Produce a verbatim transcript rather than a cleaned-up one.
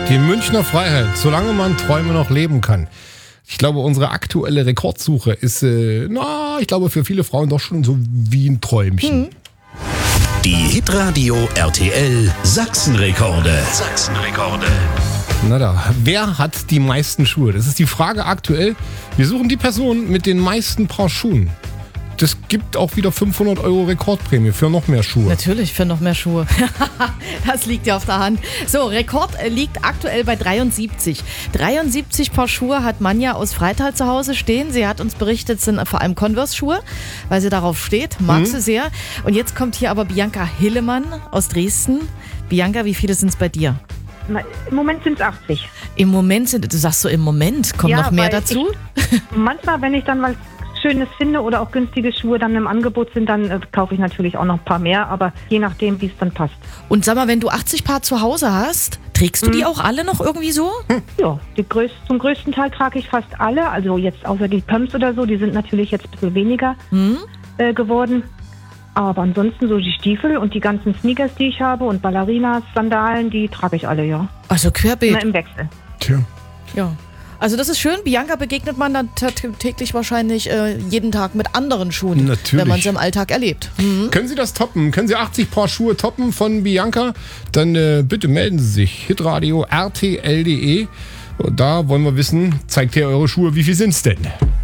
Die Münchner Freiheit, solange man Träume noch leben kann. Ich glaube, unsere aktuelle Rekordsuche ist, äh, na, ich glaube, für viele Frauen doch schon so wie ein Träumchen. Mhm. Die Hitradio R T L Sachsenrekorde. Sachsenrekorde. Na da, wer hat die meisten Schuhe? Das ist die Frage aktuell. Wir suchen die Person mit den meisten Paar Schuhen. Das gibt auch wieder fünfhundert Euro Rekordprämie für noch mehr Schuhe. Natürlich für noch mehr Schuhe. Das liegt ja auf der Hand. So, Rekord liegt aktuell bei dreiundsiebzig. dreiundsiebzig Paar Schuhe hat Manja aus Freital zu Hause stehen. Sie hat uns berichtet, es sind vor allem Converse-Schuhe, weil sie darauf steht. Mag mhm. sie sehr. Und jetzt kommt hier aber Bianca Hillemann aus Dresden. Bianca, wie viele sind es bei dir? Na, im Moment sind es achtzig. Im Moment sind, du sagst so im Moment, kommt ja, noch mehr dazu? Ich, manchmal, wenn ich dann was Schönes finde oder auch günstige Schuhe dann im Angebot sind, dann äh, kaufe ich natürlich auch noch ein paar mehr, aber je nachdem, wie es dann passt. Und sag mal, wenn du achtzig Paar zu Hause hast, trägst du hm. die auch alle noch irgendwie so? Hm. Ja, die größ- zum größten Teil trage ich fast alle, also jetzt außer die Pumps oder so, die sind natürlich jetzt ein bisschen weniger hm. äh, geworden. Aber ansonsten so die Stiefel und die ganzen Sneakers, die ich habe und Ballerinas, Sandalen, die trage ich alle, ja. Also querbeet. Immer im Wechsel. Tja. Ja. Also das ist schön. Bianca begegnet man dann t- täglich wahrscheinlich äh, jeden Tag mit anderen Schuhen, Natürlich. wenn man es im Alltag erlebt. Mhm. Können Sie das toppen? Können Sie achtzig Paar Schuhe toppen von Bianca? Dann äh, bitte melden Sie sich. hitradio r t l punkt d e. Da wollen wir wissen, zeigt ihr eure Schuhe, wie viel sind's denn?